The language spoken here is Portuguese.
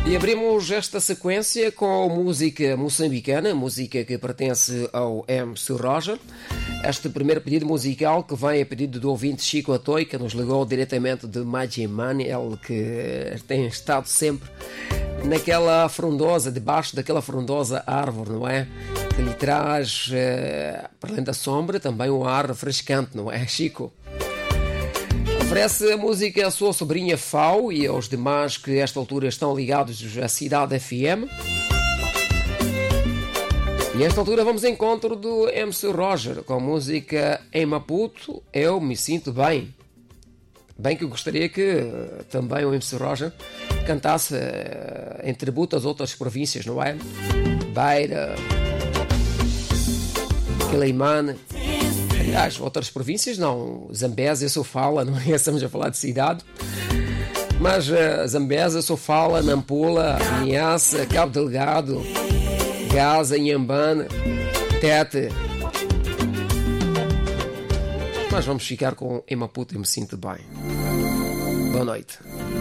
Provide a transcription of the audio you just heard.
E abrimos esta sequência com música moçambicana, música que pertence ao MC Roger. Este primeiro pedido musical que vem a pedido do ouvinte Chico Atoi, que nos ligou diretamente de Majimani, ele que tem estado sempre naquela frondosa, debaixo daquela frondosa árvore, não é? Que lhe traz, para além da sombra, também um ar refrescante, não é, Chico? Oferece a música à sua sobrinha Fau e aos demais que a esta altura estão ligados à Cidade FM. E a esta altura vamos ao encontro do MC Roger com a música Em Maputo Eu Me Sinto Bem. Bem que eu gostaria que também o MC Roger cantasse em tributo às outras províncias, não é? Beira, Quelimane. Aliás, outras províncias não. Zambésia, Sofala, não é? Estamos a falar de cidade. Mas Zambésia, Sofala, Nampula, Niassa, Cabo Delgado, Gaza, Inhambane, Tete. Mas vamos ficar com Em Maputo Eu Me Sinto Bem. Boa noite.